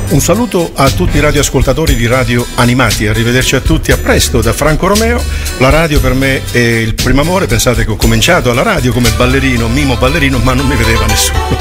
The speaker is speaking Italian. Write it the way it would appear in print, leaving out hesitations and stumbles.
Un saluto a tutti i radioascoltatori di Radio Animati, arrivederci a tutti, a presto da Franco Romeo. La radio per me è il primo amore, pensate che ho cominciato alla radio come ballerino, mimo ballerino, ma non mi vedeva nessuno.